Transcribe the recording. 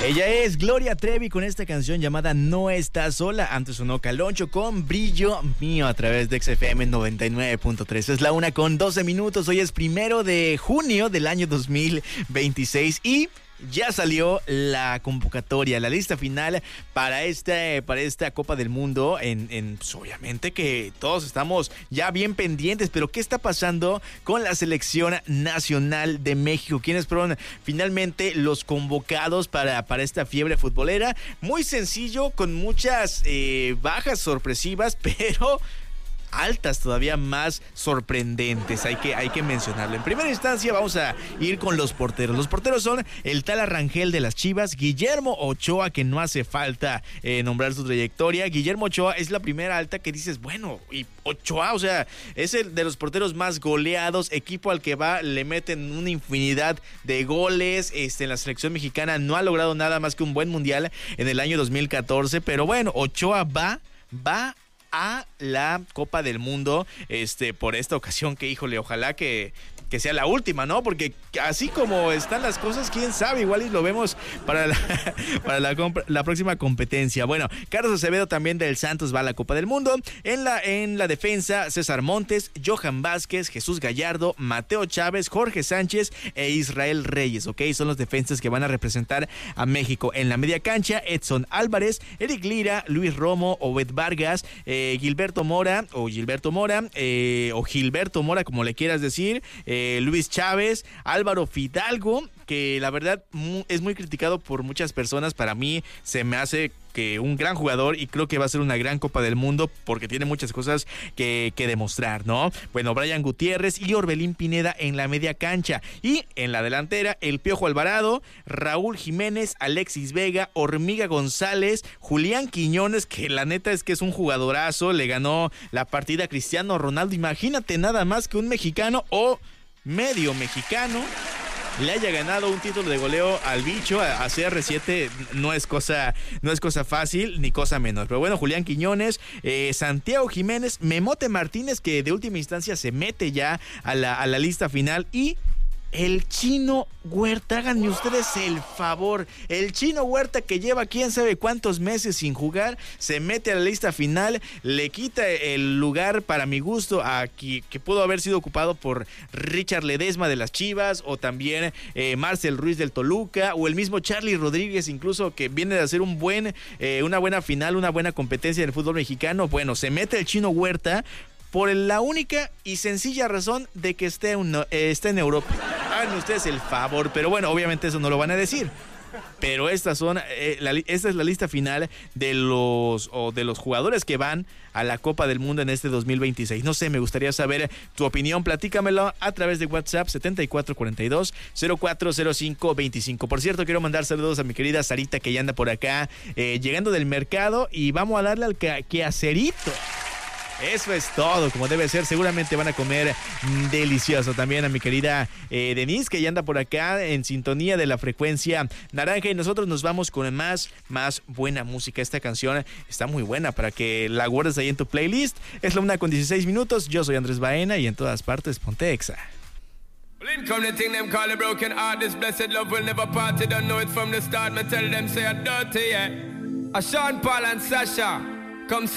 Ella es Gloria Trevi con esta canción llamada No Estás Sola. Antes sonó Caloncho con Brillo Mío a través de XFM 99.3. Es la 1:12. Hoy es 1 de junio del año 2026 y ya salió la convocatoria, la lista final para esta Copa del Mundo. Pues obviamente que todos estamos ya bien pendientes, pero ¿qué está pasando con la selección nacional de México? ¿Quiénes fueron finalmente los convocados para esta fiebre futbolera? Muy sencillo, con muchas bajas sorpresivas, pero altas todavía más sorprendentes, hay que mencionarlo. En primera instancia vamos a ir con los porteros. Los porteros son el tal Rangel de las Chivas, Guillermo Ochoa, que no hace falta nombrar su trayectoria. Guillermo Ochoa es la primera alta que dices, bueno, y Ochoa, o sea, es el de los porteros más goleados, equipo al que va, le meten una infinidad de goles. En la selección mexicana no ha logrado nada más que un buen mundial en el año 2014, pero bueno, Ochoa va a la Copa del Mundo por esta ocasión, que híjole, ojalá que sea la última, ¿no? Porque así como están las cosas, quién sabe, igual y lo vemos para la próxima competencia. Bueno, Carlos Acevedo también del Santos va a la Copa del Mundo. En la defensa, César Montes, Johan Vázquez, Jesús Gallardo, Mateo Chávez, Jorge Sánchez e Israel Reyes, ¿ok? Son los defensas que van a representar a México. En la media cancha, Edson Álvarez, Eric Lira, Luis Romo, Obed Vargas, Gilberto Mora, como le quieras decir, Luis Chávez, Álvaro Fidalgo, que la verdad es muy criticado por muchas personas. Para mí se me hace que un gran jugador y creo que va a ser una gran Copa del Mundo porque tiene muchas cosas que demostrar, ¿no? Bueno, Brian Gutiérrez y Orbelín Pineda en la media cancha, y en la delantera el Piojo Alvarado, Raúl Jiménez, Alexis Vega, Hormiga González, Julián Quiñones, que la neta es que es un jugadorazo, le ganó la partida a Cristiano Ronaldo. Imagínate nada más que un mexicano o medio mexicano le haya ganado un título de goleo al bicho, a CR7, no es cosa fácil ni cosa menor. Pero bueno, Julián Quiñones, Santiago Jiménez, Memote Martínez, que de última instancia se mete ya a la lista final, y el Chino Huerta. Háganme ustedes el favor, el Chino Huerta, que lleva quién sabe cuántos meses sin jugar, se mete a la lista final, le quita el lugar, para mi gusto, a que pudo haber sido ocupado por Richard Ledesma de las Chivas, o también Marcel Ruiz del Toluca, o el mismo Charlie Rodríguez, incluso, que viene de hacer una buena final, una buena competencia en el fútbol mexicano. Bueno, se mete el Chino Huerta por la única y sencilla razón de que esté en Europa. Háganme ustedes el favor, pero bueno, obviamente eso no lo van a decir. Pero esta es la lista final de los jugadores que van a la Copa del Mundo en este 2026. No sé, me gustaría saber tu opinión. Platícamelo a través de WhatsApp 7442-040525. Por cierto, quiero mandar saludos a mi querida Sarita, que ya anda por acá llegando del mercado, y vamos a darle al quehacerito. Eso es todo, como debe ser. Seguramente van a comer delicioso. También a mi querida Denise, que ya anda por acá en sintonía de la frecuencia naranja. Y nosotros nos vamos con más buena música. Esta canción está muy buena para que la guardes ahí en tu playlist. Es la 1:16. Yo soy Andrés Baena y en todas partes ponte Exa. Come the thing them call a broken heart. This blessed love will never part. You don't know it from the start. Me tell them say I'm dirty, yeah. A Sean Paul and Sasha come